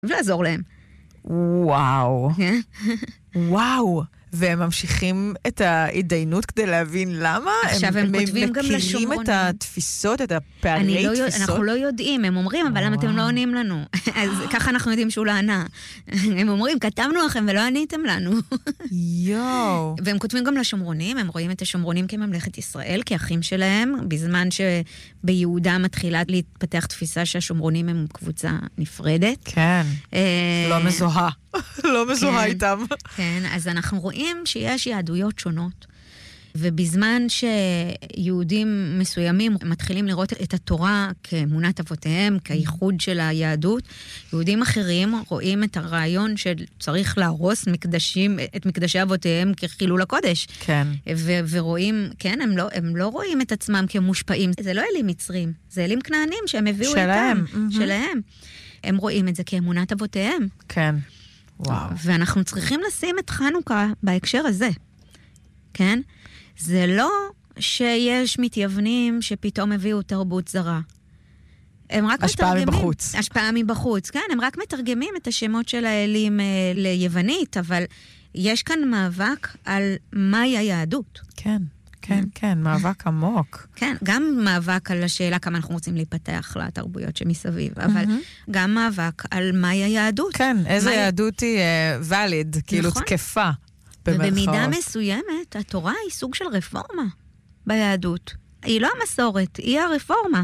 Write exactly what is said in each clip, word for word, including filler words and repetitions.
ולעזור להם. וואו. וואו. והם ממשיכים את ההתדיינות כדי להבין למה? עכשיו הם, הם כותבים גם לשומרונים. הם מכירים את התפיסות, את הפערי לא תפיסות? אנחנו לא יודעים, הם אומרים, אבל למה אתם לא עונים לנו? אז ככה אנחנו יודעים שהוא לא ענה. הם אומרים, כתבנו לכם ולא עניתם לנו. יואו. והם כותבים גם לשומרונים, הם רואים את השומרונים כממלכת ישראל, כאחים שלהם, בזמן שביהודה מתחילה להתפתח תפיסה שהשומרונים הם קבוצה נפרדת. כן, לא מזוהה. לא מזוהה איתם. כן, אז אנחנו רואים שיש יהדויות שונות, ובזמן שיהודים מסוימים מתחילים לראות את התורה כאמונת אבותיהם, כייחוד של היהדות, יהודים אחרים רואים את הרעיון שצריך להרוס מקדשים, את מקדשי אבותיהם כחילול הקודש. כן. ו- ורואים, כן, הם לא, הם לא רואים את עצמם כמושפעים. זה לא אלים מצרים, זה אלים כנענים שהם הביאו שלהם. איתם, mm-hmm. שלהם. הם רואים את זה כאמונת אבותיהם. כן. וואו. ואנחנו צריכים לשים את חנוכה בהקשר הזה, כן? זה לא שיש מתייוונים שפתאום הביאו תרבות זרה. הם רק השפעה מתרגמים... מבחוץ. השפעה מבחוץ, כן. הם רק מתרגמים את השמות של האלים אה, ליוונית, אבל יש כאן מאבק על מהי היהדות. כן. כן, כן, מאבק עמוק. כן, גם מאבק על השאלה כמה אנחנו רוצים להיפתח לתרבויות שמסביב, אבל גם מאבק על מהי היהדות. כן, איזה יהדות היא וליד, כאילו תקפה, במרכאות. ובמידה מסוימת, התורה היא סוג של רפורמה ביהדות. היא לא המסורת, היא הרפורמה.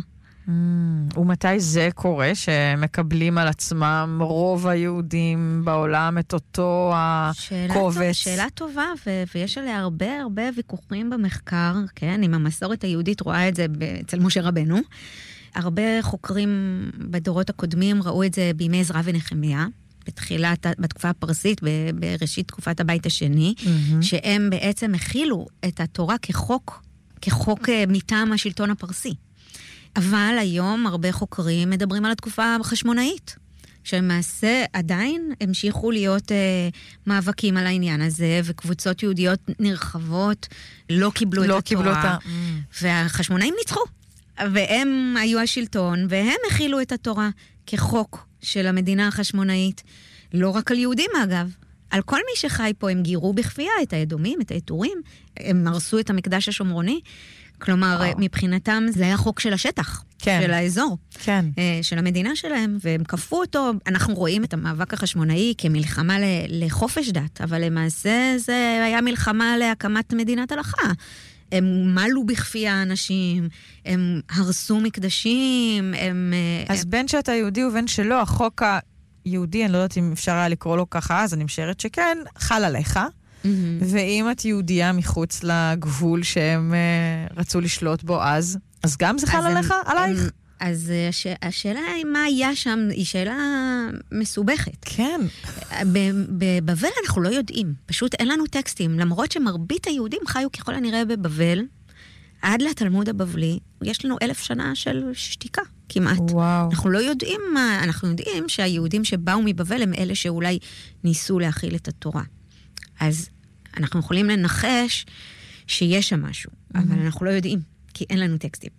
ומתי זה קורה, שמקבלים על עצמם רוב היהודים בעולם את אותו הקובץ? שאלה טובה, ויש עליה הרבה הרבה ויכוחים במחקר, כן? אם המסורת היהודית רואה את זה אצל משה רבנו. הרבה חוקרים בדורות הקודמים ראו את זה בימי עזרא ונחמיה, בתחילת, בתקופה הפרסית, בראשית תקופת הבית השני, שהם בעצם הכילו את התורה כחוק, כחוק מטעם השלטון הפרסי. אבל היום הרבה חוקרים מדברים על התקופה החשמונאית, שמעשה עדיין המשיכו להיות אה, מאבקים על העניין הזה, וקבוצות יהודיות נרחבות לא קיבלו לא את קיבלו התורה, אותה. והחשמונאים ניצחו, והם היו השלטון, והם הכילו את התורה כחוק של המדינה החשמונאית, לא רק על יהודים אגב, על כל מי שחי פה. הם גירו בכפייה את האדומים, את האתורים, הם הרסו את המקדש השומרוני, כלומר, וואו. מבחינתם זה היה חוק של השטח, כן. של האזור, כן. של המדינה שלהם, והם כפו אותו. אנחנו רואים את המאבק החשמונאי כמלחמה לחופש דת, אבל למעשה זה היה מלחמה להקמת מדינת הלכה. הם מלו בכפייה אנשים, הם הרסו מקדשים, הם... אז הם... בין שאתה יהודי ובין שלא, החוק היהודי, אני לא יודעת אם אפשר היה לקרוא לו ככה, אז אני משערת שכן, חל עליך. ואם את יהודייה מחוץ לגבול שהם רצו לשלוט בו אז, אז גם זה חל עליך, עלייך? אז השאלה היא מה היה שם, היא שאלה מסובכת. כן. בבבל אנחנו לא יודעים, פשוט אין לנו טקסטים, למרות שמרבית היהודים חיו ככל הנראה בבבל, עד לתלמוד הבבלי, יש לנו אלף שנה של שתיקה, כמעט. וואו. אנחנו לא יודעים מה, אנחנו יודעים שהיהודים שבאו מבבל הם אלה שאולי ניסו להכיל את התורה. אז אנחנו יכולים לנחש שיש שם משהו, mm-hmm. אבל אנחנו לא יודעים, כי אין לנו טקסטים.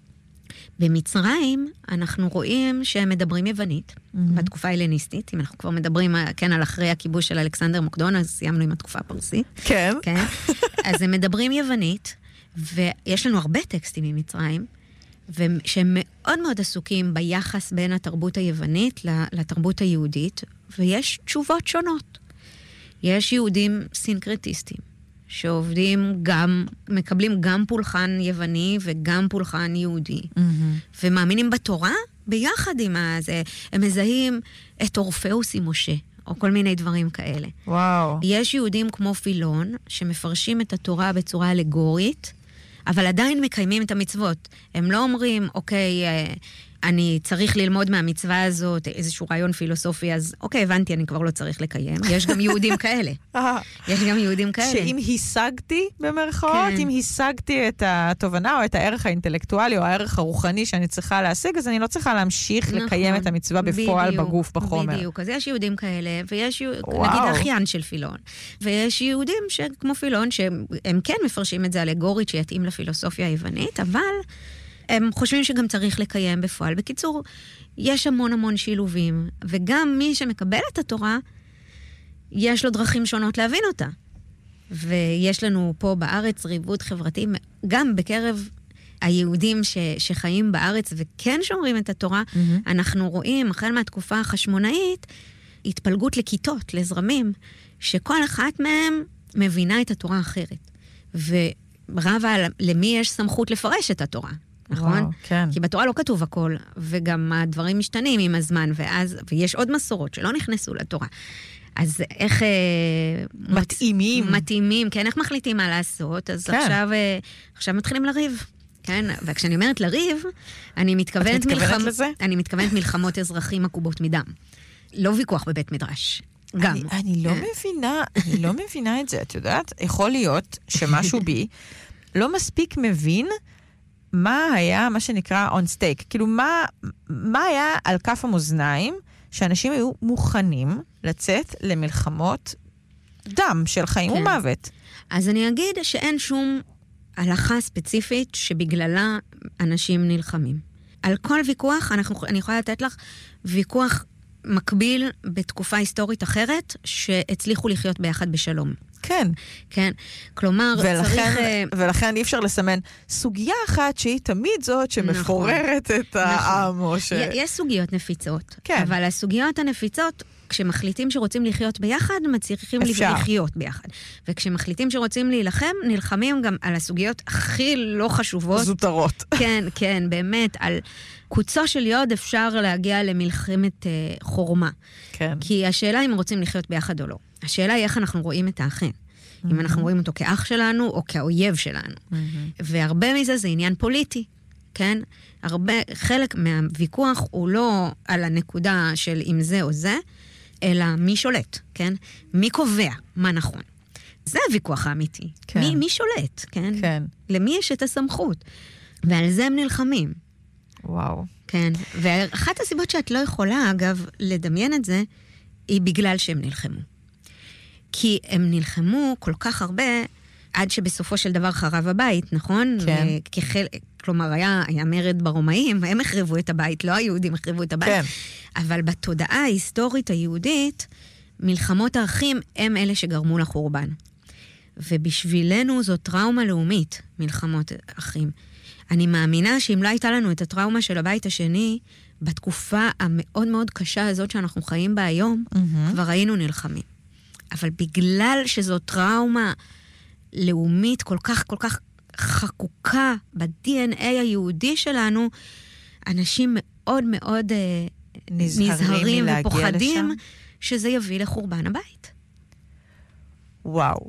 במצרים אנחנו רואים שהם מדברים יוונית, mm-hmm. בתקופה ההלניסטית, אם אנחנו כבר מדברים, כן, על אחרי הכיבוש של אלכסנדר מוקדון, אז סיימנו עם התקופה הפרסית. כן. כן. אז הם מדברים יוונית, ויש לנו הרבה טקסטים ממצרים, שהם מאוד מאוד עסוקים ביחס בין התרבות היוונית לתרבות היהודית, ויש תשובות שונות. יש יהודים סינקרטיסטים, שעובדים גם, מקבלים גם פולחן יווני וגם פולחן יהודי, mm-hmm. ומאמינים בתורה ביחד עם הזה. הם מזהים את אורפאוס עם משה, או כל מיני דברים כאלה. וואו. יש יהודים כמו פילון, שמפרשים את התורה בצורה אלגורית, אבל עדיין מקיימים את המצוות. הם לא אומרים, אוקיי, אני צריך ללמוד מהמצווה הזאת איזשהו רעיון פילוסופי, אז אוקיי, הבנתי, אני כבר לא צריך לקיים. יש גם יהודים כאלה. יש גם יהודים כאלה. שאם השגתי, במרכאות, כן. אם השגתי את התובנה או את הערך האינטלקטואלי או הערך הרוחני שאני צריכה להשיג, אז אני לא צריכה להמשיך נכון. לקיים את המצווה בפועל בדיוק, בגוף, בחומר. בדיוק, אז יש יהודים כאלה, ויש וואו. נגיד אחיין של פילון, ויש יהודים שכמו פילון, שהם כן מפרשים את זה אלגורית שיתאים לפילוסופיה היוונית, אבל הם חושבים שגם צריך לקיים בפועל. בקיצור, יש המון המון שילובים, וגם מי שמקבל את התורה, יש לו דרכים שונות להבין אותה. ויש לנו פה בארץ ריבוד חברתי, גם בקרב היהודים ש, שחיים בארץ וכן שומרים את התורה, mm-hmm. אנחנו רואים, החל מהתקופה החשמונאית, התפלגות לכיתות, לזרמים, שכל אחת מהם מבינה את התורה אחרת. ורבה למי יש סמכות לפרש את התורה, נכון? וואו, כן. כי בתורה לא כתוב הכל, וגם הדברים משתנים עם הזמן, ואז, ויש עוד מסורות שלא נכנסו לתורה. אז איך... מתאימים. מתאימים, כן, איך מחליטים מה לעשות? אז כן. עכשיו, עכשיו מתחילים לריב. כן, וכשאני אומרת לריב, אני מתכוונת... את מתכוונת מלחמ... לזה? אני מתכוונת מלחמות אזרחים עקובות מדם. לא ויכוח בבית מדרש. גם. אני, אני לא מבינה, אני לא מבינה את זה. את יודעת, יכול להיות שמשהו בי לא מספיק מבין מה היה, מה שנקרא on stake. כאילו, מה, מה היה על כף המאזניים שאנשים היו מוכנים לצאת למלחמות דם של חיים כן. ומוות. אז אני אגיד שאין שום הלכה ספציפית שבגללה אנשים נלחמים. על כל ויכוח, אנחנו, אני יכולה לתת לך ויכוח מקביל בתקופה היסטורית אחרת, שהצליחו לחיות ביחד בשלום. כן. כן. כלומר, ולכן, צריך... ולכן אי אפשר לסמן סוגיה אחת שהיא תמיד זאת שמפוררת נכון. את העם. או ש... יש סוגיות נפיצות. כן. אבל הסוגיות הנפיצות, כשמחליטים שרוצים לחיות ביחד, מצליחים אפשר. לחיות ביחד. וכשמחליטים שרוצים להילחם, נלחמים גם על הסוגיות הכי לא חשובות. זוטרות. כן, כן, באמת, על קוצו של יוד אפשר להגיע למלחמת uh, חורמה. כן. כי השאלה אם רוצים לחיות ביחד או לא. השאלה היא איך אנחנו רואים את האחר. Mm-hmm. אם אנחנו רואים אותו כאח שלנו או כאויב שלנו. Mm-hmm. והרבה מזה זה עניין פוליטי, כן? הרבה, חלק מהוויכוח הוא לא על הנקודה של אם זה או זה, אלא מי שולט, כן? מי קובע מה נכון. זה הוויכוח האמיתי. כן. מי, מי שולט, כן? כן. למי יש את הסמכות? ועל זה הם נלחמים. וואו. כן. ואחת הסיבות שאת לא יכולה, אגב, לדמיין את זה, היא בגלל שהם נלחמו. כי הם נלחמו כל כך הרבה, עד שבסופו של דבר חרב הבית, נכון? כן. כחל... כלומר, היה, היה מרד ברומאים, הם החריבו את הבית, לא היהודים החריבו את הבית. כן. אבל בתודעה ההיסטורית היהודית, מלחמות האחים הם אלה שגרמו לחורבן. ובשבילנו זו טראומה לאומית, מלחמות אחים. אני מאמינה שאם לא הייתה לנו את הטראומה של הבית השני, בתקופה המאוד מאוד קשה הזאת שאנחנו חיים בה היום, mm-hmm. כבר היינו נלחמים. אבל בגלל שזו טראומה לאומית כל כך, כל כך חקוקה ב-די אן איי היהודי שלנו, אנשים מאוד מאוד אה, נזהרים ופוחדים לשם. שזה יביא לחורבן הבית. וואו.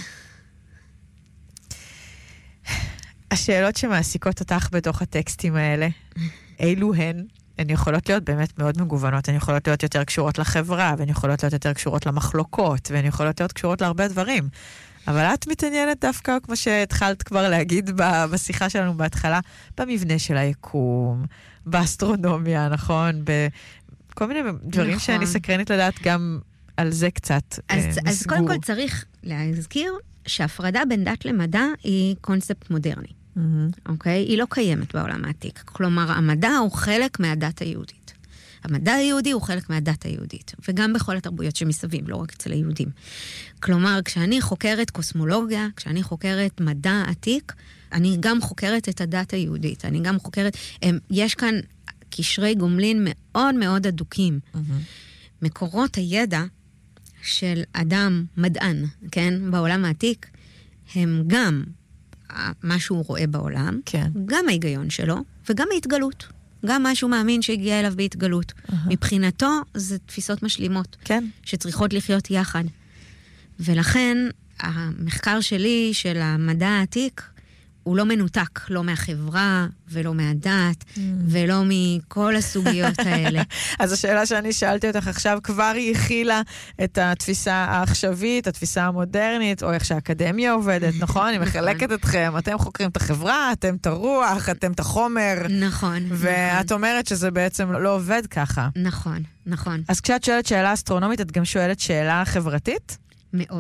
השאלות שמעסיקות אותך בתוך הטקסטים האלה, אילו הן? הן יכולות להיות באמת מאוד מגוונות, הן יכולות להיות יותר קשורות לחברה, והן יכולות להיות יותר קשורות למחלוקות, והן יכולות להיות קשורות להרבה דברים. אבל את מתעניינת דווקא, כמו שהתחלת כבר להגיד בשיחה שלנו בהתחלה, במבנה של היקום, באסטרונומיה, נכון? בכל מיני דברים נכון. שאני סקרנית לדעת גם על זה קצת אז, אה, אז קודם כל צריך להזכיר שהפרדה בין דת למדע היא קונספט מודרני. אוקיי? היא לא קיימת בעולם העתיק. כלומר, המדע הוא חלק מהדת היהודית. המדע היהודי הוא חלק מהדת היהודית, וגם בכל התרבויות שמסביב, לא רק אצל היהודים. כלומר, כשאני חוקרת קוסמולוגיה, כשאני חוקרת מדע עתיק, אני גם חוקרת את הדת היהודית. אני גם חוקרת... יש כאן קשרי גומלין מאוד מאוד אדוקים. מקורות הידע של אדם מדען, כן? בעולם העתיק, הם גם... מה שהוא רואה בעולם, כן. גם ההיגיון שלו, וגם ההתגלות. גם מה שהוא מאמין שהגיע אליו בהתגלות. Uh-huh. מבחינתו, זה תפיסות משלימות. כן. שצריכות לחיות יחד. ולכן, המחקר שלי של המדע העתיק, הוא לא מנותק, לא מהחברה, ולא מהדת, mm. ולא מכל הסוגיות האלה. אז השאלה שאני שאלתי אותך עכשיו, כבר היא הכילה את התפיסה העכשווית, התפיסה המודרנית, או איך שהאקדמיה עובדת, נכון? היא מחלקת אתכם, אתם חוקרים את החברה, אתם את הרוח, אתם את החומר. נכון. ואת נכון. אומרת שזה בעצם לא עובד ככה. נכון, נכון. אז כשאת שואלת שאלה אסטרונומית, את גם שואלת שאלה חברתית? מאוד.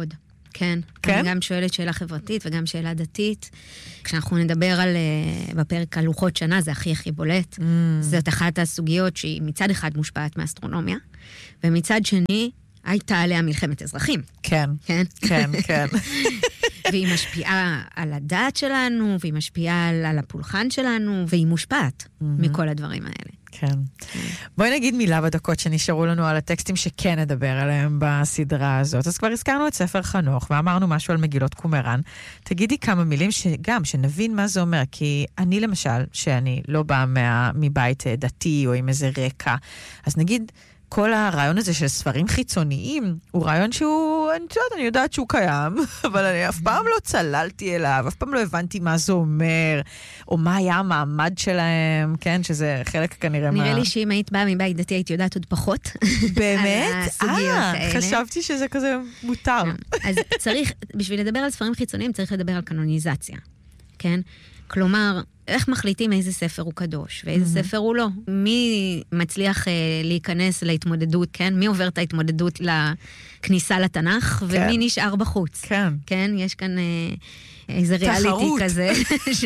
כן. כן? אני גם שואלת שאלה חברתית וגם שאלה דתית. כשאנחנו נדבר על, בפרק על לוחות שנה, זה הכי הכי בולט. Mm. זאת אחת הסוגיות שהיא מצד אחד מושפעת מאסטרונומיה, ומצד שני הייתה עליה מלחמת אזרחים. כן. כן? כן, כן. והיא משפיעה על הדת שלנו, והיא משפיעה על, על הפולחן שלנו, והיא מושפעת mm-hmm. מכל הדברים האלה. כן. בואי נגיד מילה בדקות שנשארו לנו על הטקסטים שכן נדבר עליהם בסדרה הזאת. אז כבר הזכרנו את ספר חנוך, ואמרנו משהו על מגילות קומראן. תגידי כמה מילים שגם, שנבין מה זה אומר, כי אני למשל, שאני לא באה מה, מבית דתי או עם איזה רקע, אז נגיד, כל הרעיון הזה של ספרים חיצוניים, הוא רעיון שהוא, אני יודעת, אני יודעת שהוא קיים, אבל אני אף פעם לא צללתי אליו, אף פעם לא הבנתי מה זה אומר, או מה היה המעמד שלהם, כן, שזה חלק כנראה מה... נראה לי שאם היית באה מבית דתי, הייתי יודעת עוד פחות. באמת? אה, חשבתי שזה כזה מותר. אז צריך, בשביל לדבר על ספרים חיצוניים, צריך לדבר על קנוניזציה, כן? כלומר, איך מחליטים איזה ספר הוא קדוש, ואיזה mm-hmm. ספר הוא לא? מי מצליח אה, להיכנס להתמודדות, כן? מי עובר את ההתמודדות לכניסה לתנ"ך, כן. ומי נשאר בחוץ? כן. כן, יש כאן אה, איזה ריאליטי כזה. ש...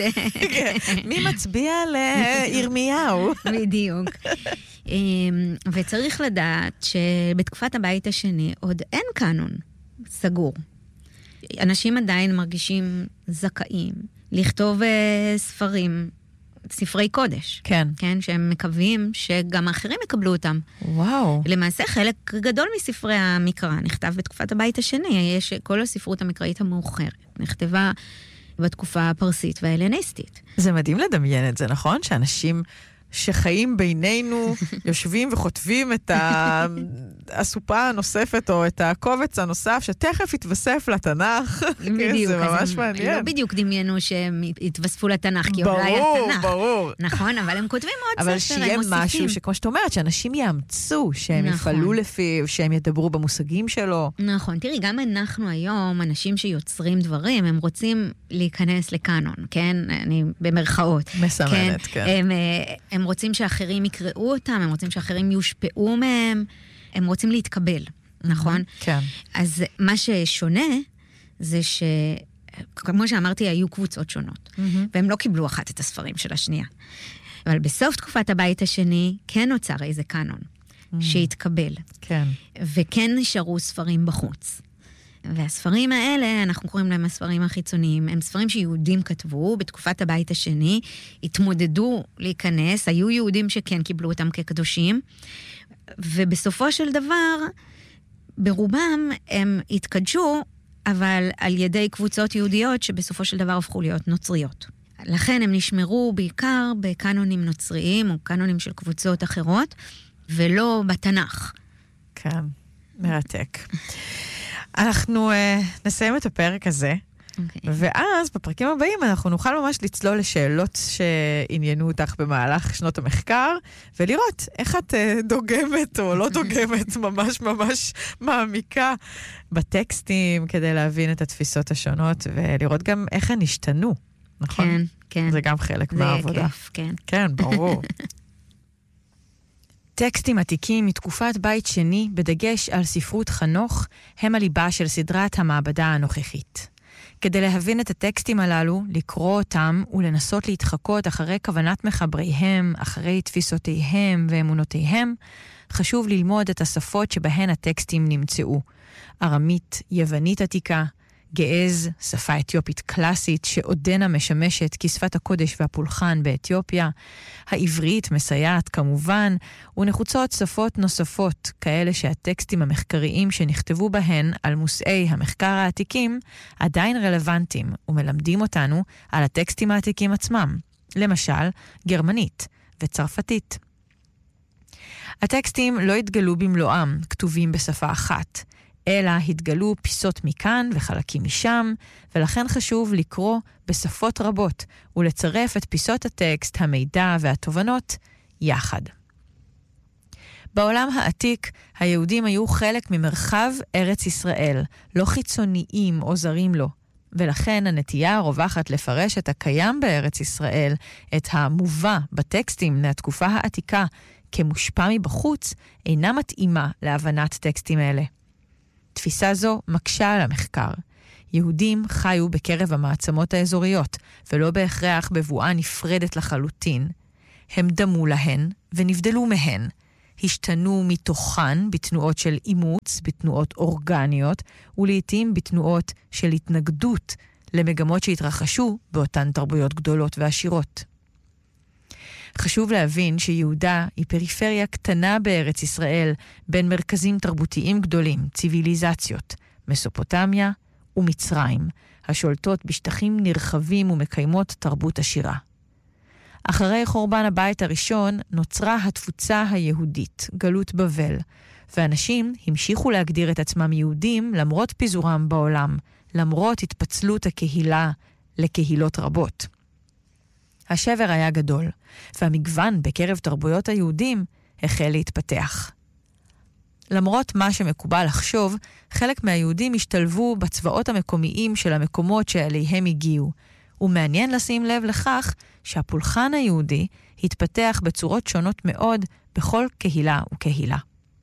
מי מצביע לירמיהו? בדיוק. אה, וצריך לדעת שבתקופת הבית השני עוד אין קאנון סגור. אנשים עדיין מרגישים זכאים. לכתוב uh, ספרים, ספרי קודש. כן. כן, שהם מקווים שגם האחרים יקבלו אותם. וואו. למעשה, חלק גדול מספרי המקרא נכתב בתקופת הבית השני. יש כל הספרות המקראית המאוחרת. נכתבה בתקופה הפרסית וההלניסטית. זה מדהים לדמיין את זה, נכון? שאנשים שחיים בינינו, יושבים וכותבים את הסופה הנוספת, או את הקובץ הנוסף, שתכף יתווסף לתנ"ך. בדיוק. זה ממש מעניין. לא בדיוק דמיינו שהם יתווספו לתנ"ך, כי אולי התנ"ך. ברור, ברור. נכון, אבל הם כותבים עוד ספר, אבל שיהיה משהו שכמו שאת אומרת, שאנשים יאמצו, שהם יפעלו לפיו, שהם ידברו במושגים שלו. נכון. תראי, גם אנחנו היום, אנשים שיוצרים דברים, הם רוצים להיכנס לקאנון, כן? אני במרכאות. מסמנת, כן. הם, הם רוצים שאחרים יקראו אותם, הם רוצים שאחרים יושפעו מהם, הם רוצים להתקבל, נכון? כן. אז מה ששונה זה ש... כמו שאמרתי, היו קבוצות שונות, והם לא קיבלו אחת את הספרים של השנייה. אבל בסוף תקופת הבית השני כן נוצר איזה קאנון שהתקבל. כן. וכן נשארו ספרים בחוץ. והספרים האלה, אנחנו קוראים להם הספרים החיצוניים, הם ספרים שיהודים כתבו בתקופת הבית השני, התמודדו להיכנס, היו יהודים שכן קיבלו אותם כקדושים, ובסופו של דבר, ברובם הם התקדשו, אבל על ידי קבוצות יהודיות שבסופו של דבר הפכו להיות נוצריות. לכן הם נשמרו בעיקר בקנונים נוצריים, או קנונים של קבוצות אחרות, ולא בתנ"ך. כן, מרתק. אנחנו uh, נסיים את הפרק הזה, okay. ואז בפרקים הבאים אנחנו נוכל ממש לצלול לשאלות שעניינו אותך במהלך שנות המחקר, ולראות איך את uh, דוגמת או לא דוגמת, ממש ממש מעמיקה בטקסטים, כדי להבין את התפיסות השונות, ולראות גם איך הן השתנו, נכון? כן, כן. זה גם חלק זה מהעבודה. זה כיף, כן. כן, ברור. טקסטים עתיקים מתקופת בית שני, בדגש על ספרות חנוך, הם הליבה של סדרת המעבדה הנוכחית. כדי להבין את הטקסטים הללו, לקרוא אותם ולנסות להתחקות אחרי כוונת מחבריהם, אחרי תפיסותיהם ואמונותיהם, חשוב ללמוד את השפות שבהן הטקסטים נמצאו. ארמית, יוונית עתיקה, גאז', שפה אתיופית קלאסית שעודנה משמשת כשפת הקודש והפולחן באתיופיה, העברית מסייעת כמובן, ונחוצות שפות נוספות, כאלה שהטקסטים המחקריים שנכתבו בהן על מושאי המחקר העתיקים עדיין רלוונטיים ומלמדים אותנו על הטקסטים העתיקים עצמם, למשל גרמנית וצרפתית. הטקסטים לא התגלו במלואם, כתובים בשפה אחת, אלא התגלו פיסות מכאן וחלקים משם, ולכן חשוב לקרוא בשפות רבות ולצרף את פיסות הטקסט, המידע והתובנות יחד. בעולם העתיק, היהודים היו חלק ממרחב ארץ ישראל, לא חיצוניים או זרים לו, ולכן הנטייה הרווחת לפרש את הקיים בארץ ישראל, את המובא בטקסטים מהתקופה העתיקה, כמושפע מבחוץ, אינה מתאימה להבנת טקסטים אלה. תפיסה זו מקשה על המחקר, יהודים חיו בקרב המעצמות האזוריות, ולא בהכרח בבואה נפרדת לחלוטין. הם דמו להן ונבדלו מהן. השתנו מתוכן בתנועות של אימוץ, בתנועות אורגניות, ולעיתים בתנועות של התנגדות למגמות שהתרחשו באותן תרבויות גדולות ועשירות. חשוב להבין שיהודה היא פריפריה קטנה בארץ ישראל, בין מרכזים תרבותיים גדולים, ציוויליזציות, מסופוטמיה ומצרים, השולטות בשטחים נרחבים ומקיימות תרבות עשירה. אחרי חורבן הבית הראשון נוצרה התפוצה היהודית, גלות בבל, ואנשים המשיכו להגדיר את עצמם יהודים למרות פיזורם בעולם, למרות התפצלות הקהילה לקהילות רבות. השבר היה גדול, והמגוון בקרב תרבויות היהודים החל להתפתח. למרות מה שמקובל לחשוב, חלק מהיהודים השתלבו בצבאות המקומיים של המקומות שאליהם הגיעו, ומעניין לשים לב לכך שהפולחן היהודי התפתח בצורות שונות מאוד בכל קהילה וקהילה.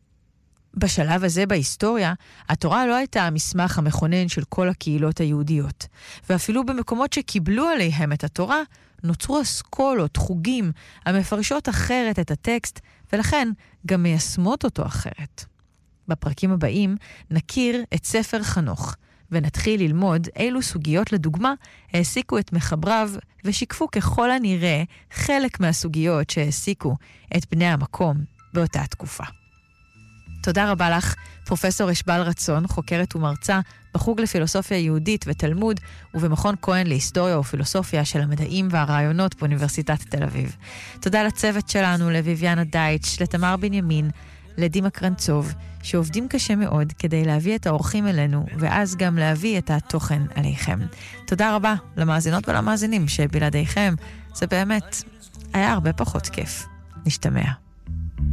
בשלב הזה בהיסטוריה, התורה לא הייתה המסמך המכונן של כל הקהילות היהודיות, ואפילו במקומות שקיבלו עליהם את התורה, נוצרו אסכולות, חוגים, המפרשות אחרת את הטקסט, ולכן גם מיישמות אותו אחרת. בפרקים הבאים נכיר את ספר חנוך, ונתחיל ללמוד אילו סוגיות לדוגמה העסיקו את מחבריו ושיקפו ככל הנראה חלק מהסוגיות שהעסיקו את בני המקום באותה תקופה. תודה רבה לך, פרופסור אשבל רצון, חוקרת ומרצה בחוג לפילוסופיה יהודית ותלמוד ובמכון כהן להיסטוריה ופילוסופיה של המדעים והרעיונות באוניברסיטת תל אביב. תודה לצוות שלנו, לויביאנה דייטש, לתמר בנימין, לדימה קרנצוב, שעובדים קשה מאוד כדי להביא את האורחים אלינו, ואז גם להביא את התוכן עליכם. תודה רבה למאזינות ולמאזינים שבלעדיכם זה באמת היה הרבה פחות כיף. נשתמע.